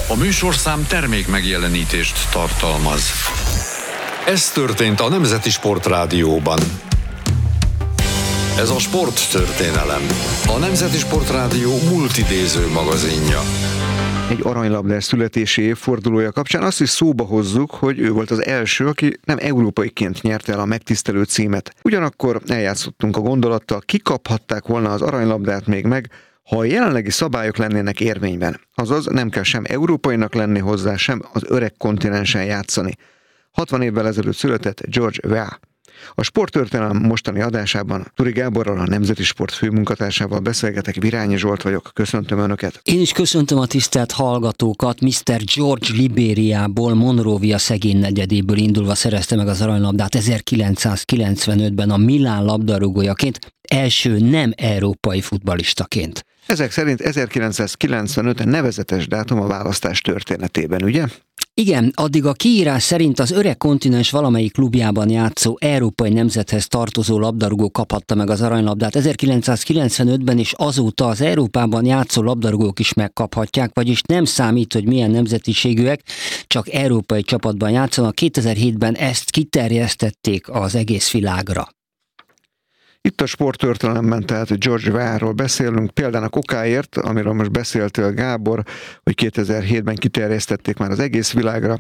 A műsorszám termék megjelenítést tartalmaz. Ez történt a Nemzeti Sportrádióban. Ez a sporttörténelem. A Nemzeti Sportrádió multidéző magazinja. Egy aranylabdás születési évfordulója kapcsán azt is szóba hozzuk, hogy ő volt az első, aki nem európaiként nyerte el a megtisztelő címet. Ugyanakkor eljátszottunk a gondolattal, kikaphatták volna az aranylabdát még meg, ha a jelenlegi szabályok lennének érvényben. Azaz nem kell sem európainak lenni hozzá, sem az öreg kontinensen játszani. 60 évvel ezelőtt született George Weah. A sporttörténelem mostani adásában Turi Gáborral, a Nemzeti Sport főmunkatársával beszélgetek. Virányi Zsolt vagyok, köszöntöm Önöket. Én is köszöntöm a tisztelt hallgatókat. Mr. George Libériából, Monrovia szegény negyedéből indulva szerezte meg az aranylabdát 1995-ben a Milán labdarúgójaként, első nem európai futballistaként. Ezek szerint 1995 nevezetes dátum a választás történetében, ugye? Igen, addig a kiírás szerint az öreg kontinens valamelyik klubjában játszó európai nemzethez tartozó labdarúgó kaphatta meg az aranylabdát 1995-ben, és azóta az Európában játszó labdarúgók is megkaphatják, vagyis nem számít, hogy milyen nemzetiségűek, csak európai csapatban játszanak. 2007-ben ezt kiterjesztették az egész világra. Itt a sporttörténelemben tehát George Weahról beszélünk, például okáért, amiről most beszéltél Gábor, hogy 2007-ben kiterjesztették már az egész világra.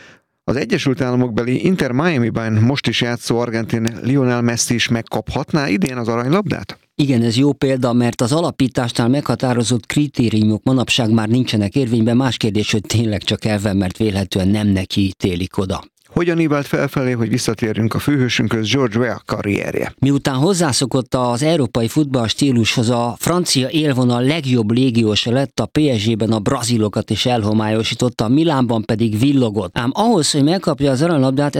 Az Egyesült Államokbeli Inter Miamiban most is játszó argentin Lionel Messi is megkaphatná idén az aranylabdát? Igen, ez jó példa, mert az alapításnál meghatározott kritériumok manapság már nincsenek érvényben. Más kérdés, hogy tényleg csak elven, mert vélhetően nem neki ítélik oda. Hogyan ívált felfelé, hogy visszatérjünk a főhősünkhöz, George Weah karrierje? Miután hozzászokott az európai futball stílushoz, a francia élvonal legjobb légiósa lett, a PSG-ben a brazilokat is elhomályosította, a Milánban pedig villogott. Ám ahhoz, hogy megkapja az aranylabdát,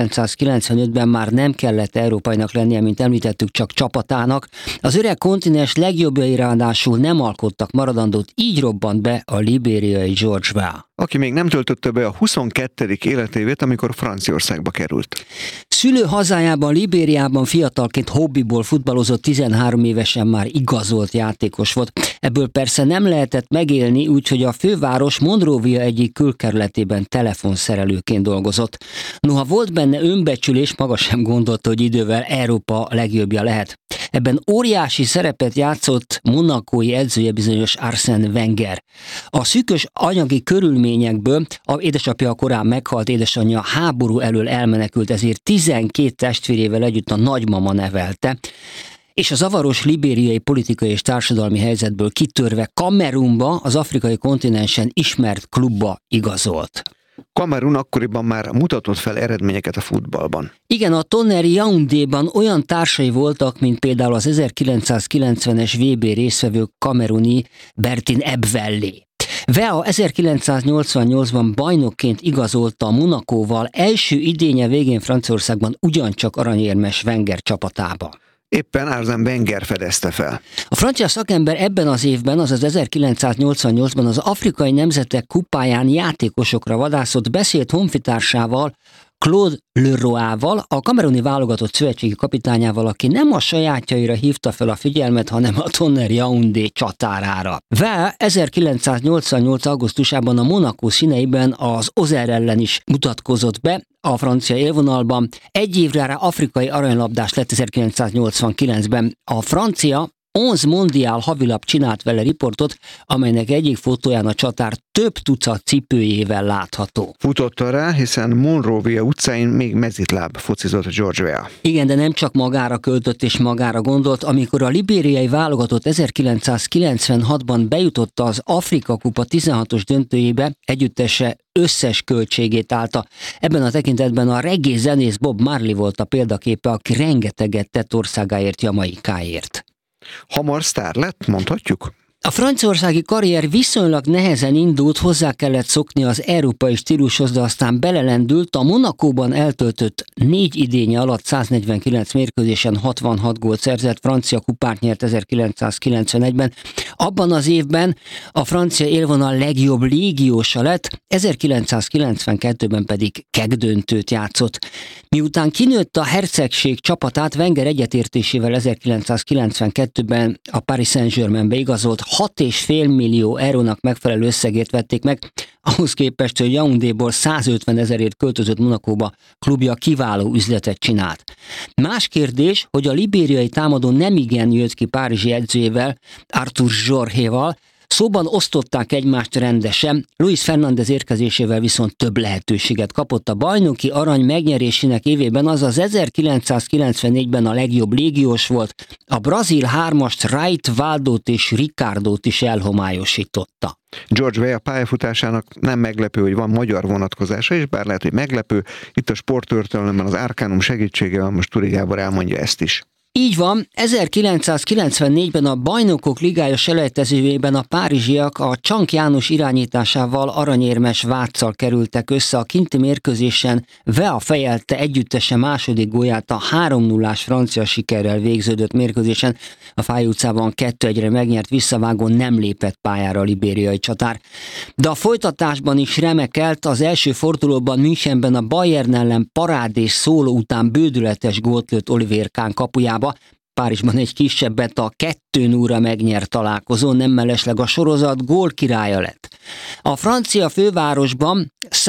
1995-ben már nem kellett európainak lennie, mint említettük, csak csapatának. Az öreg kontinens legjobbjai ráadásul nem alkottak maradandót, így robbant be a libériai George Weah, aki még nem töltötte be a 22. életévét, amikor Franciaországba került. Szülő hazájában, Libériában fiatalként hobbiból futballozott, 13 évesen már igazolt játékos volt. Ebből persze nem lehetett megélni, úgyhogy a főváros Monrovia egyik külkerületében telefonszerelőként dolgozott. Noha volt benne önbecsülés, maga sem gondolta, hogy idővel Európa legjobbja lehet. Ebben óriási szerepet játszott monacói edzője, bizonyos Arsène Wenger. A szűkös anyagi körülményekből édesapja korán meghalt, édesanyja háború elől elmenekült, ezért 12 testvérével együtt a nagymama nevelte, és a zavaros libériai politikai és társadalmi helyzetből kitörve Kamerunba, az afrikai kontinensen ismert klubba igazolt. Kamerun akkoriban már mutatott fel eredményeket a futballban. Igen, a Tonnerre Yaoundéban olyan társai voltak, mint például az 1990-es VB résztvevő kameruni Bertin Ebvellé. Weah 1988-ban bajnokként igazolta a Monacóval, első idénye végén Franciaországban ugyancsak aranyérmes Wenger csapatába. Éppen Arsène Wenger fedezte fel. A francia szakember ebben az évben, azaz 1988-ban az Afrikai Nemzetek kupáján játékosokra vadászott, beszélt honfitársával, Claude Leroy-val, a kameruni válogatott szövetségi kapitányával, aki nem a sajátjaira hívta fel a figyelmet, hanem a Tonnerre Yaoundé csatárára. Weah 1988. augusztusában a Monaco színeiben az Auxerre ellen is mutatkozott be a francia élvonalban. Egy évre rá afrikai aranylabdás lett 1989-ben. A francia 11 mondiál havilap csinált vele riportot, amelynek egyik fotóján a csatár több tucat cipőjével látható. Futotta rá, hiszen Monrovia utcáin még mezitláb focizott George Weah. Igen, de nem csak magára költött és magára gondolt. Amikor a libériai válogatott 1996-ban bejutott az Afrika Kupa 16-os döntőjébe, együttese összes költségét állta. Ebben a tekintetben a reggae zenész Bob Marley volt a példaképe, aki rengeteget tett országáért, Jamaikáért. Hamar sztár lett, mondhatjuk? A franciaországi karrier viszonylag nehezen indult, hozzá kellett szokni az európai stílushoz, de aztán belelendült. A Monacóban eltöltött 4 idénye alatt 149 mérkőzésen 66 gólt szerzett, francia kupát nyert 1991-ben. Abban az évben a francia élvonal legjobb légiósa lett, 1992-ben pedig kegdöntőt játszott. Miután kinőtt a hercegség csapatát, Wenger egyetértésével 1992-ben a Paris Saint-Germainbe igazolt, 6,5 millió eurónak megfelelő összegét vették meg, ahhoz képest, hogy Yaoundéból 150 000-ért költözött Monacóba, klubja kiváló üzletet csinált. Más kérdés, hogy a libériai támadó nemigen jött ki párizsi edzőjével, Arthur Jorge-val, szóban osztották egymást rendesen, Luis Fernández érkezésével viszont több lehetőséget kapott. A bajnoki arany megnyerésének évében, azaz 1994-ben a legjobb légiós volt, a brazil hármast Wright, Valdót és Ricardót is elhomályosította. George Weah pályafutásának nem meglepő, hogy van magyar vonatkozása, és bár lehet, hogy meglepő, itt a sporttörténelemben az Arcanum segítségével most Turi Gábor elmondja ezt is. Így van, 1994-ben a Bajnokok Ligája selejtezőjében a párizsiak a Csank János irányításával aranyérmes Váccal kerültek össze. A kinti mérkőzésen Weah fejelte együttese második gólját a 3-0-ás francia sikerrel végződött mérkőzésen. A Fáy utcában 2-1-re megnyert visszavágón nem lépett pályára a libériai csatár. De a folytatásban is remekelt, az első fordulóban Münchenben a Bayern ellen parádés szóló után bődületes gólt lőtt Olivier Kahn kapujába. Párizsban egy kisebbet, a 2-0-ra megnyert találkozón, nem mellesleg a sorozat gólkirálya lett. A francia fővárosban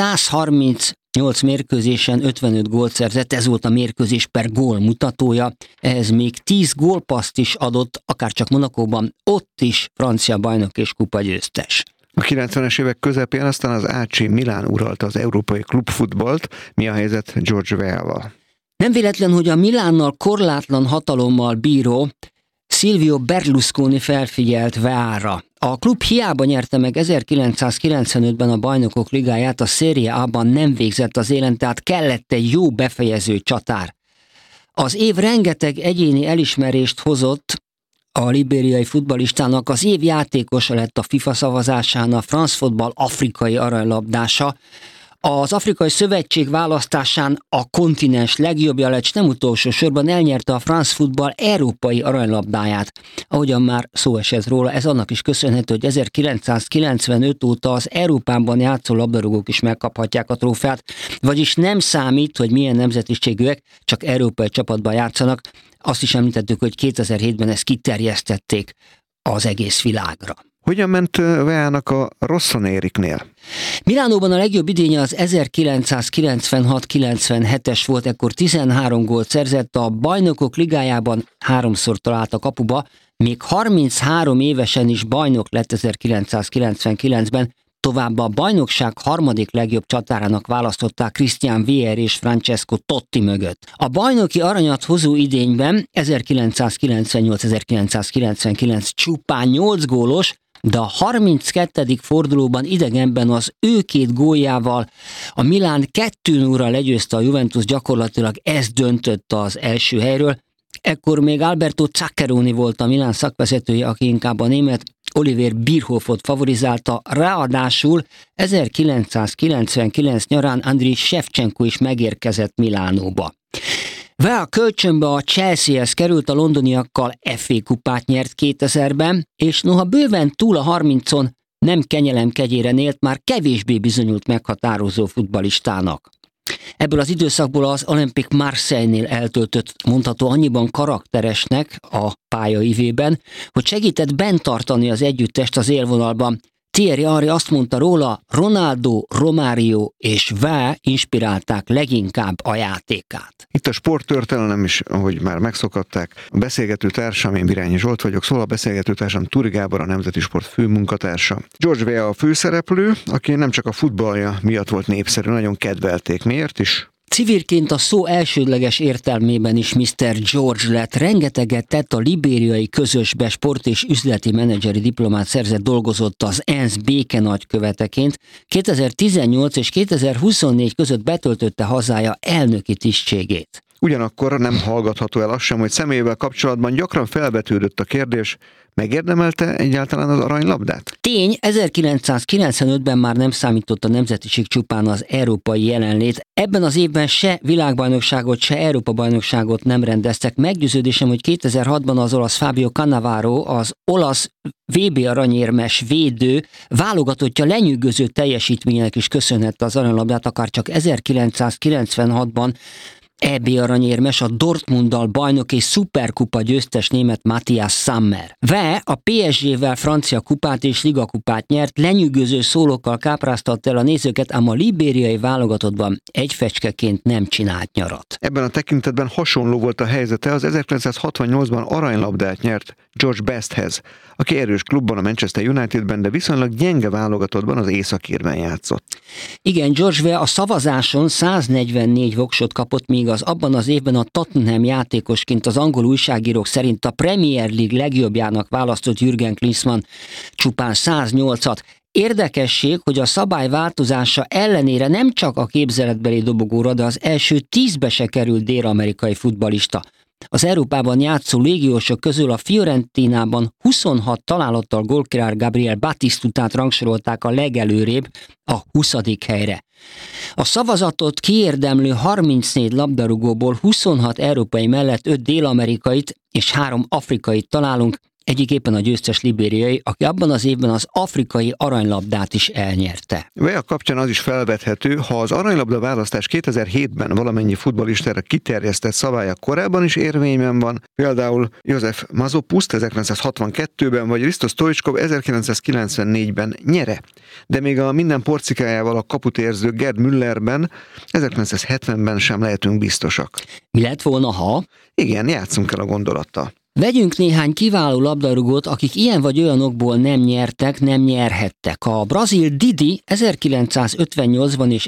138 mérkőzésen 55 gólt szerzett, ez volt a mérkőzés per gól mutatója, ehhez még 10 gólpasszt is adott, akárcsak Monacóban, ott is francia bajnok és kupagyőztes. A 90-es évek közepén aztán az AC Milán uralta az európai klubfutballt. Mi a helyzet George Weah-val? Nem véletlen, hogy a Milánnal korlátlan hatalommal bíró Silvio Berlusconi felfigyelt Weahra. A klub hiába nyerte meg 1995-ben a Bajnokok Ligáját, a Serie A-ban nem végzett az élen, tehát kellett egy jó befejező csatár. Az év rengeteg egyéni elismerést hozott a libériai futballistának, az év játékosa lett a FIFA szavazásán a France Football afrikai aranylabdása, az Afrikai Szövetség választásán a kontinens legjobbja lett, s nem utolsó sorban elnyerte a France Football európai aranylabdáját. Ahogyan már szó esett róla, ez annak is köszönhető, hogy 1995 óta az Európában játszó labdarúgók is megkaphatják a trófeát, vagyis nem számít, hogy milyen nemzetiségűek, csak európai csapatban játszanak. Azt is említettük, hogy 2007-ben ezt kiterjesztették az egész világra. Hogyan ment Weahnak a Rossonériknél? Milánóban a legjobb idénye az 1996-97-es volt, ekkor 13 gólt szerzett, a Bajnokok Ligájában 3-szor talált a kapuba, még 33 évesen is bajnok lett 1999-ben, továbbá a bajnokság harmadik legjobb csatárának választották Christian Vier és Francesco Totti mögött. A bajnoki aranyat hozó idényben 1998-1999 csupán 8 gólos, de a 32. fordulóban idegenben az ő 2 góljával a Milán 2-0-ra legyőzte a Juventus, gyakorlatilag ez döntött az első helyről. Ekkor még Alberto Zaccheroni volt a Milán szakvezetője, aki inkább a német Oliver Bierhofot favorizálta, ráadásul 1999 nyarán Andriy Shevchenko is megérkezett Milánóba. Weah kölcsönbe a Chelseahez került, a londoniakkal FA kupát nyert 2000-ben, és noha bőven túl a 30-on nem kenyelem kegyére élt, már kevésbé bizonyult meghatározó futballistának. Ebből az időszakból az Olympique Marseille-nél eltöltött mondható annyiban karakteresnek a pályaivében, hogy segített bent tartani az együttest az élvonalban. Thierry Henry azt mondta róla, Ronaldo, Romário és Weah inspirálták leginkább a játékát. Itt a sporttörténelem is, ahogy már megszokatták. A beszélgető társam, én Birányi Zsolt vagyok, szóval a beszélgető társam Turi Gábor, a Nemzeti Sport főmunkatársa. George Weah a főszereplő, aki nem csak a futballja miatt volt népszerű, nagyon kedvelték. Miért is? Civilként a szó elsődleges értelmében is Mr. George lett, rengeteget tett, a libériai közösbe sport és üzleti menedzseri diplomát szerzett, dolgozott az ENSZ békenagyköveteként. 2018 és 2024 között betöltötte hazája elnöki tisztségét. Ugyanakkor nem hallgatható el az sem, hogy személyével kapcsolatban gyakran felvetődött a kérdés, megérdemelte egyáltalán az aranylabdát? Tény, 1995-ben már nem számított a nemzetiség csupán az európai jelenlét. Ebben az évben se világbajnokságot, se Európa-bajnokságot nem rendeztek. Meggyőződésem, hogy 2006-ban az olasz Fabio Cannavaro, az olasz VB aranyérmes védő válogatottja lenyűgöző teljesítménynek is köszönhette az aranylabdát, akár csak 1996-ban EB aranyérmes a Dortmunddal bajnok és szuperkupa győztes német Matthias Sammer. Ve a PSG-vel francia kupát és ligakupát nyert, lenyűgöző szólókkal kápráztatta el a nézőket, ám a libériai válogatottban egy fecskeként nem csinált nyarat. Ebben a tekintetben hasonló volt a helyzete az 1968-ban aranylabdát nyert George Besthez, aki erős klubban, a Manchester Unitedben, de viszonylag gyenge válogatottban, az Észak-Írben játszott. Igen, George Weah a szavazáson 144 voksot kapott, míg az abban az évben a Tottenham játékosként az angol újságírók szerint a Premier League legjobbjának választott Jürgen Klinsmann csupán 108-at. Érdekesség, hogy a szabály változása ellenére nem csak a képzeletbeli dobogóra, de az első 10-be se került dél-amerikai futballista. Az Európában játszó légiósok közül a Fiorentinában 26 találattal gólkirály Gabriel Batistutát rangsorolták a legelőrébb, a 20. helyre. A szavazatot kiérdemlő 34 labdarúgóból 26 európai mellett 5 dél-amerikait és 3 afrikait találunk, egyik éppen a győztes libériai, aki abban az évben az afrikai aranylabdát is elnyerte. Weah kapcsán az is felvethető, ha az aranylabda választás 2007-ben valamennyi futballistára kiterjesztett szabálya korábban is érvényben van, például József Mazopust 1962-ben, vagy Risto Stoichkov 1994-ben nyere. De még a minden porcikájával a kaput érző Gerd Müllerben 1970-ben sem lehetünk biztosak. Mi lett volna, ha? Igen, játszunk el a gondolattal. Vegyünk néhány kiváló labdarúgót, akik ilyen vagy olyan okból nem nyertek, nem nyerhettek. A brazil Didi 1958-ban és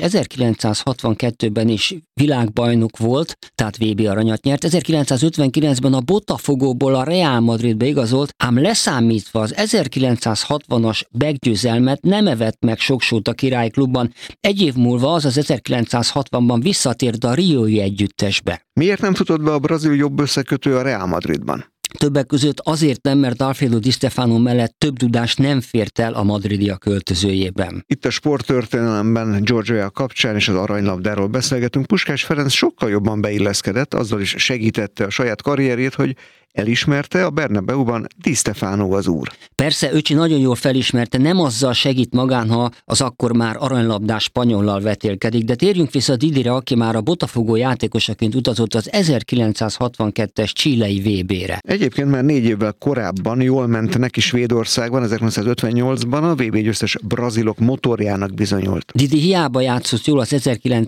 1962-ben is világbajnok volt, tehát VB aranyat nyert. 1959-ben a Botafogóból a Real Madridba igazolt, ám leszámítva az 1960-as meggyőzelmet nem evett meg sok sót a királyklubban. Egy év múlva, azaz 1960-ban visszatért a Riói együttesbe. Miért nem futott be a brazil jobb összekötő a Real Madridban? Többek között azért nem, mert Alfredo Di Stefano mellett több tudás nem fért el a madridiak költözőjében. Itt a sporttörténelemben George Weah kapcsán és az aranylabdáról beszélgetünk. Puskás Ferenc sokkal jobban beilleszkedett, azzal is segítette a saját karrierjét, hogy elismerte a Bernabeuban Di Stefano az úr. Persze, öcsi nagyon jól felismerte, nem azzal segít magán, ha az akkor már aranylabdás spanyollal vetélkedik, de térjünk vissza Didire, aki már a Botafogo játékosaként utazott az 1962-es chilei VB-re. Egyébként már 4 évvel korábban jól ment neki Svédországban, 1958-ban a VB győztes brazilok motorjának bizonyult. Didi hiába játszott jól az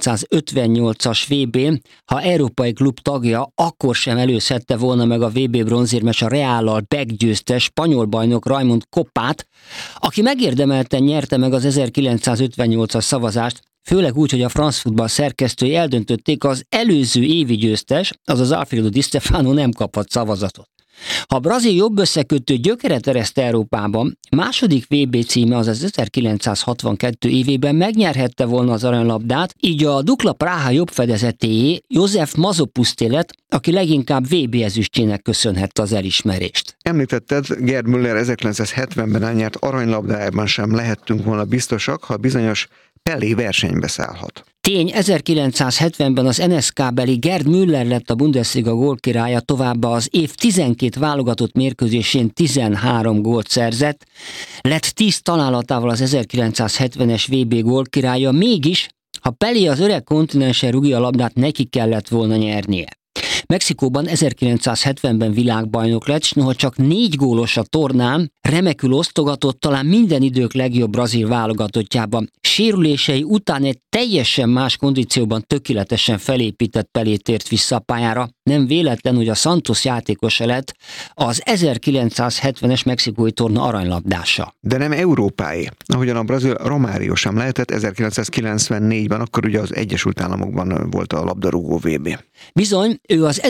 1958-as VB-n, ha európai klub tagja, akkor sem előzhette volna meg a VB bronzérmes a Reállal meggyőztes spanyol bajnok Raimund Koppát, aki megérdemelten nyerte meg az 1958-as szavazást, főleg úgy, hogy a France Football szerkesztői eldöntötték, az előző évi győztes, azaz Alfredo Di Stefano nem kaphat szavazatot. Ha a brazil jobb összekötő gyökeret ereszte Európában, második VB címe, azaz 1962 évében megnyerhette volna az aranylabdát, így a Dukla Praha jobb fedezetéjé József Mazopusté lett, aki leginkább VB ezüstjének köszönhette az elismerést. Említetted, Gerd Müller 1970-ben elnyert aranylabdájában sem lehettünk volna biztosak, ha bizonyos Pelé versenybe szállhat. Tény, 1970-ben az NSK-beli Gerd Müller lett a Bundesliga gólkirálya, továbbá az év 12 válogatott mérkőzésén 13 gólt szerzett, lett 10 találatával az 1970-es VB gólkirálya, mégis, ha Pelé az öreg kontinensen rúgja a labdát, neki kellett volna nyernie. Mexikóban 1970-ben világbajnok lett, s noha csak 4 gólos a tornán, remekül osztogatott, talán minden idők legjobb brazil válogatottjában. Sérülései után egy teljesen más kondícióban tökéletesen felépített Pelé tért vissza a pályára. Nem véletlen, hogy a Santos játékosa lett az 1970-es mexikói torna aranylabdása. De nem európái, ahogyan a brazil Romário sem lehetett 1994-ben, akkor ugye az Egyesült Államokban volt a labdarúgó VB. Bizony, ő az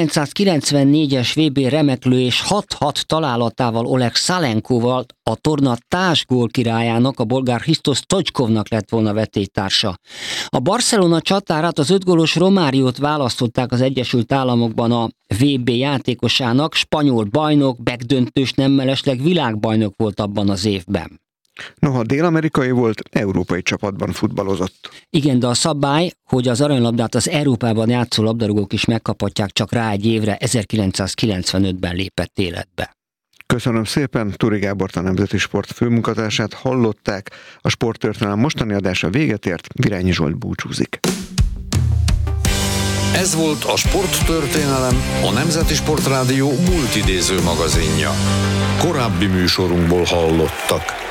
1994-es VB remeklő és 6-6 találatával Oleg Szalenkoval a torna társgól királyának, a bolgár Hristo Stoichkovnak lett volna vetélytársa. A Barcelona csatárát, az 5 gólos Romáriót választották az Egyesült Államokban a VB játékosának, spanyol bajnok, megdöntős, nem mellesleg világbajnok volt abban az évben. Noha dél-amerikai volt, európai csapatban futballozott. Igen, de a szabály, hogy az aranylabdát az Európában játszó labdarúgók is megkaphatják csak rá egy évre, 1995-ben lépett életbe. Köszönöm szépen, Turi Gábort, a Nemzeti Sport főmunkatársát hallották. A Sporttörténelem mostani adása véget ért, Virányi Zsolt búcsúzik. Ez volt a Sporttörténelem, a Nemzeti Sportrádió múltidéző magazinja. Korábbi műsorunkból hallottak.